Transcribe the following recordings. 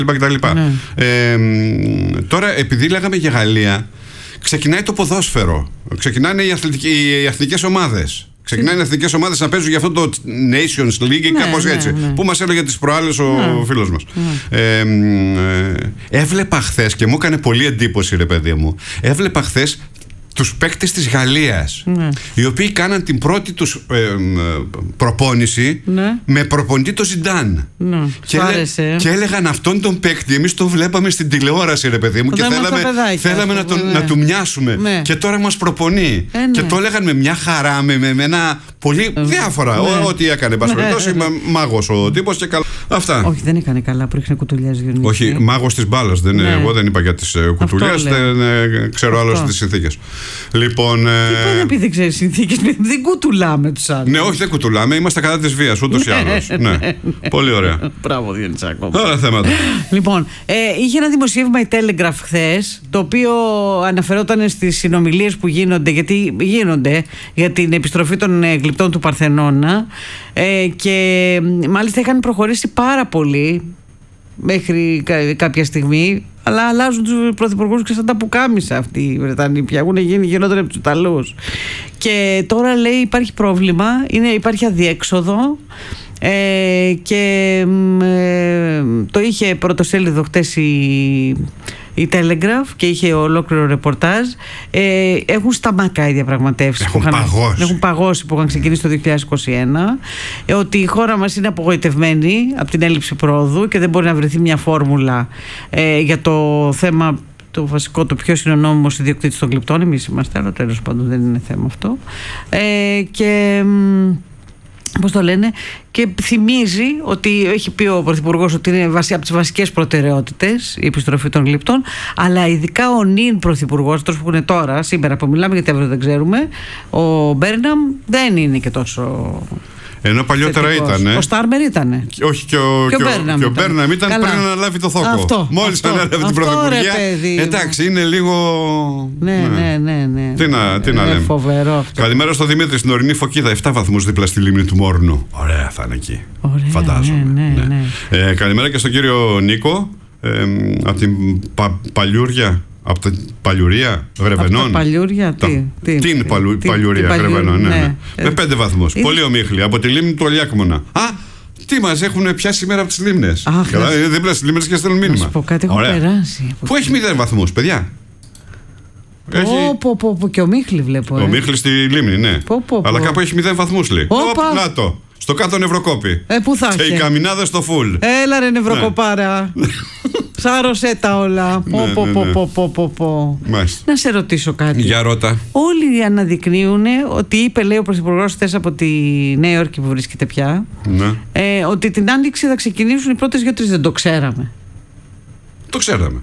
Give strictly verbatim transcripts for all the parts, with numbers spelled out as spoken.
κτλ. Ναι. Ε, τώρα, επειδή λέγαμε για Γαλλία, ξεκινάει το ποδόσφαιρο. Ξεκινάνε οι, οι εθνικές ομάδες. Ξεκινάνε οι εθνικές ομάδες να παίζουν για αυτό το Nations League ή ναι, κάπως ναι, έτσι. ναι. Που μας έλεγε τις προάλλες ο ναι. φίλος μας. Ναι. Ε, ε, έβλεπα χθες και μου έκανε πολύ εντύπωση, ρε παιδί μου. Έβλεπα χθες τους παίκτες της Γαλλίας, ναι. οι οποίοι κάναν την πρώτη τους ε, ε, προπόνηση, ναι. με προπονητή το Ζιντάν. Ναι. Και, έλε, και έλεγαν αυτόν τον παίκτη, εμείς τον βλέπαμε στην τηλεόραση, ρε παιδί μου, και θέλαμε, θέλαμε να, τον, ναι. να του μοιάσουμε. Ναι. Και τώρα μας προπονεί. Ε, ναι. Και το έλεγαν με μια χαρά, με, με, με ένα πολύ ε, διάφορα. Ναι. Ό, ό,τι έκανε, πας περιπτώσει, ναι. μάγος ο τύπος και καλά. Αυτά. Όχι, δεν έκανε καλά που ρίχνε κουτουλιάς. Όχι, μάγος της μπάλας. Ναι. Εγώ δεν είπα για τις κουτουλιές, δεν ε, ξέρω άλλο τις συνθήκες. Λοιπόν, τι πάνε επειδή δεν ξέρει συνθήκες, δεν κουτουλάμε τους άλλους. Ναι, όχι, δεν κουτουλάμε, είμαστε κατά της βίας, ούτως ή άλλως. Ναι. Πολύ ωραία. Μπράβο, Διονυσάκο. Ωραία θέματα. Λοιπόν, ε, είχε ένα δημοσίευμα η Telegraph χθες, το οποίο αναφερόταν στις συνομιλίες που γίνονται, γιατί γίνονται για την επιστροφή των ε, γλυπτών του Παρθενώνα, ε, και μάλιστα είχαν προχωρήσει πάρα πολύ μέχρι κα, κάποια στιγμή. Αλλά αλλάζουν τους πρωθυπουργούς και σαν τα πουκάμισα αυτοί οι Βρετανοί πια. Έχουν γίνει γινόταν από τους Ιταλούς. Και τώρα λέει υπάρχει πρόβλημα, είναι, υπάρχει αδιέξοδο. Ε, και ε, το είχε πρωτοσέλιδο χτες η, η Telegraph και είχε ολόκληρο ρεπορτάζ. ε, έχουν σταματάει οι διαπραγματεύσεις, έχουν, που είχαν, παγώσει. έχουν παγώσει που είχαν ξεκινήσει το δύο χιλιάδες είκοσι ένα, ε, ότι η χώρα μας είναι απογοητευμένη από την έλλειψη πρόοδου και δεν μπορεί να βρεθεί μια φόρμουλα ε, για το θέμα το βασικό, το ποιος είναι ο νόμιμος ιδιοκτήτης των γλυπτών. Εμείς είμαστε, αλλά τέλος πάντων δεν είναι θέμα αυτό. ε, και πώς το λένε, και θυμίζει ότι έχει πει ο Πρωθυπουργός ότι είναι από τις βασικές προτεραιότητες η επιστροφή των γλυπτών, αλλά ειδικά ο νυν Πρωθυπουργός, αυτός που είναι τώρα, σήμερα που μιλάμε, γιατί αύριο δεν ξέρουμε, ο Μπέρναμ δεν είναι και τόσο. Ενώ παλιότερα ήταν. Ο Στάρμερ ήταν. Όχι, και ο, και ο, Μπέρναμ, και ο ήταν. Μπέρναμ ήταν Καλά. πριν να αναλάβει το θόκο. Αυτό, Μόλις ανέλαβε την πρωθυπουργία. Εντάξει, είναι λίγο. Ναι, ναι, ναι. ναι. Τι να, τι να λέμε. Φοβερό αυτό. Καλημέρα στο Δημήτρη, στην ορεινή Φωκίδα. επτά βαθμούς δίπλα στη λίμνη του Μόρνου. Ωραία, θα είναι εκεί. Ωραία, φαντάζομαι. Ναι, ναι, ναι. Ναι. Ε, καλημέρα και στον κύριο Νίκο. Ε, από την πα, Παλιούρια. Από την Παλιουρία Γρεβενών. Από τα Παλιούρια, τα, τι, τι, την τι, παλου, τι, Παλιουρία τι, Γρεβενών. Ναι, ναι. Ναι. Ε, Με πέντε βαθμούς. Είναι... Πολύ ομίχλη. Από τη λίμνη του Ολιάκμονα. Α, τι μας έχουν πιάσει σήμερα από τις λίμνες. Αχ, Καλά, είναι δίπλα στις λίμνες και στέλνουν μήνυμα. Να σου πω κάτι, έχω Ωραία. περάσει. Πού έχει μηδέν βαθμούς, παιδιά. Έχει... Πω, πω, πω, και ο Μίχλη βλέπω. Ο ε. Μίχλη στη λίμνη, ναι. Πω, πω, πω. Αλλά κάπου έχει μηδέν βαθμούς, λέει. Οπ, να το. Στο κάτω νευροκόπη. Ε, πού θα και είχε. η καμινάδα στο φουλ. Έλα ρε νευροκοπάρα. Ναι. Σάρωσέ τα όλα. Ναι, πω, ναι, πω, ναι. πω, πω, πω, πω. Μάλιστα. Να σε ρωτήσω κάτι. Για ρώτα. Όλοι αναδεικνύουν ότι είπε, λέει ο Πρωθυπουργός χθες από τη Νέα Υόρκη που βρίσκεται πια, ναι. ε, ότι την Άνοιξη θα ξεκινήσουν οι πρώτες δύο-τρεις. Δεν το ξέραμε. Το ξέραμε.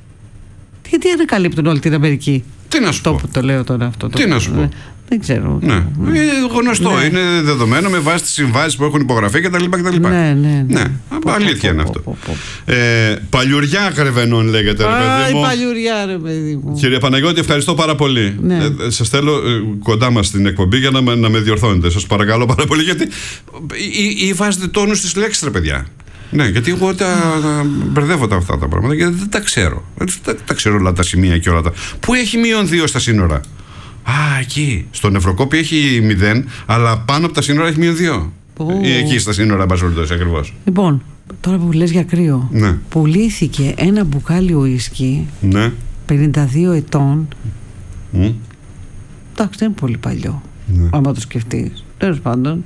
Γιατί ανακαλύπτουν όλη την Αμερική. Τι να σου το, πω. Το λέω τώρα αυτό. Τι το, να σου πω. Δεν ξέρω. Ναι. Είναι γνωστό. Ναι. Είναι δεδομένο με βάση τις συμβάσεις που έχουν υπογραφεί κτλ. Ναι, ναι, ναι. ναι. Πω, αλήθεια πω, είναι πω, αυτό. πω, πω. Ε, Παλιουριά Γρεβενών λέγεται, ρε παιδί μου. Α, η Παλιουριά, ρε παιδί μου. Κύριε Παναγιώτη, ευχαριστώ πάρα πολύ. Ναι. Ε, σας θέλω ε, κοντά μας στην εκπομπή για να, να με διορθώνετε. Σας παρακαλώ πάρα πολύ, γιατί ή, ή βάζετε τόνους στις λέξεις, ρε παιδιά. Ναι, γιατί εγώ τα, τα μπερδεύω τα αυτά τα πράγματα γιατί δεν τα ξέρω. Δεν τα, τα ξέρω όλα τα σημεία και όλα τα. Πού έχει μείον δύο στα σύνορα. Α, εκεί. Στο νευροκόπη έχει μηδέν, αλλά πάνω από τα σύνορα έχει μείον δύο. Oh. Ή εκεί στα σύνορα, μπασόλτος, ακριβώς. Λοιπόν, τώρα που λες για κρύο, ναι. πουλήθηκε ένα μπουκάλι ουίσκι, ναι. πενήντα δύο ετών. Mm. Εντάξει, δεν είναι πολύ παλιό, ναι. άμα το σκεφτείς. Τέλος πάντων,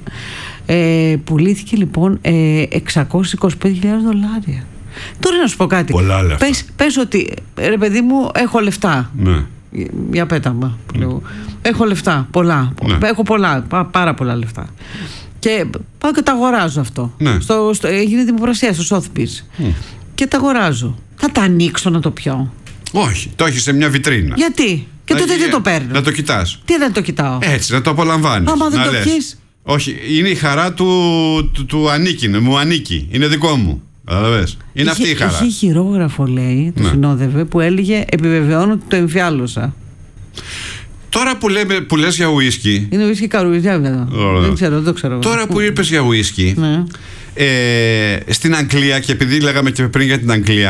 ε, πουλήθηκε λοιπόν ε, εξακόσιες είκοσι πέντε χιλιάδες δολάρια. Τώρα να σου πω κάτι. Πολλά λεφτά. Πες, πες ότι, ρε παιδί μου, έχω λεφτά. Ναι. Για πέταμα. Mm. Έχω λεφτά, πολλά. Ναι. Έχω πολλά, πάρα πολλά λεφτά. Και πάω και τα αγοράζω αυτό. Ναι. Στο, στο, έγινε δημοπρασία στο Sotheby's. Mm. Και τα αγοράζω. Θα τα ανοίξω να το πιω? Όχι, το έχει σε μια βιτρίνα. Γιατί? Και τότε δεν το παίρνω. Να το κοιτάς. Τι δεν το κοιτάω? Έτσι, να το απολαμβάνεις. Άμα δεν να το πιεις. Όχι, είναι η χαρά του, του, του ανήκει, μου ανήκει. Είναι δικό μου. Καταλαβες. Είναι είχε, αυτή η χαρά. Είχε χειρόγραφο, λέει, το ναι. συνόδευε, που έλεγε επιβεβαιώνω ότι το εμφιάλωσα. Τώρα που, λέμε, που λες για ουίσκι. Είναι ουίσκι καρουζιά, βέβαια. Δεν ξέρω, δεν το ξέρω. Τώρα που είπες για ουίσκι. Ναι. Ε, στην Αγγλία, και επειδή λέγαμε και πριν για την Αγγλία,